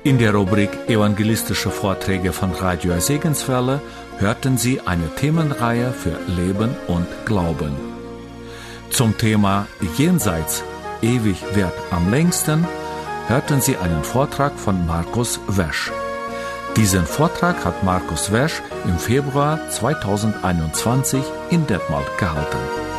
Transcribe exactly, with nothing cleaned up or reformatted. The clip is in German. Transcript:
In der Rubrik Evangelistische Vorträge von Radio Segenswelle hörten Sie eine Themenreihe für Leben und Glauben. Zum Thema Jenseits, ewig währt am längsten, hörten Sie einen Vortrag von Markus Wesch. Diesen Vortrag hat Markus Wesch im Februar zweitausendeinundzwanzig in Detmold gehalten.